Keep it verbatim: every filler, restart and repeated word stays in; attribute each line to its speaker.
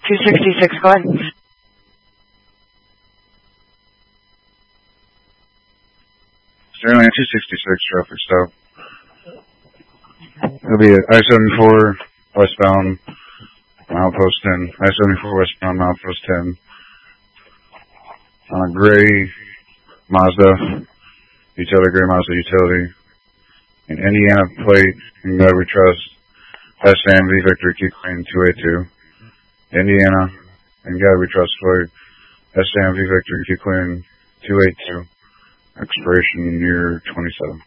Speaker 1: two sixty-six, go ahead.
Speaker 2: Sterling two sixty-six, traffic stop. It'll be I seventy-four westbound, milepost ten. I seventy-four westbound, milepost ten. On a gray Mazda, utility, gray Mazda utility. In Indiana plate, in God We Trust, S M V Victor Q Queen two eighty-two. Indiana, in God We Trust plate, S M V Victor Q Queen two eighty-two. Expiration year twenty-seven.